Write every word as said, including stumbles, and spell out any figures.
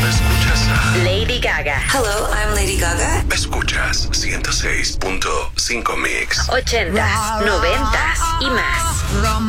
escuchas a Lady Gaga. Hello, I'm Lady Gaga. Escuchas ciento seis punto cinco Mix. Ochentas, noventas y más.